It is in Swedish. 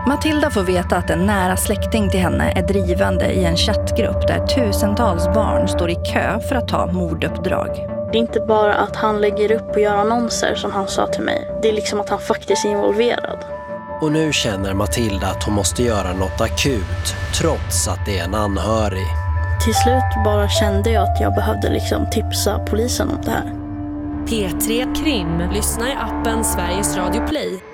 Matilda får veta att en nära släkting till henne är drivande i en chattgrupp där tusentals barn står i kö för att ta morduppdrag. Det är inte bara att han lägger upp och gör annonser som han sa till mig. Det är liksom att han faktiskt är involverad. Och nu känner Matilda att hon måste göra något akut, trots att det är en anhörig. Till slut bara kände jag att jag behövde liksom tipsa polisen om det här. P3 Krim. Lyssna i appen Sveriges Radio Play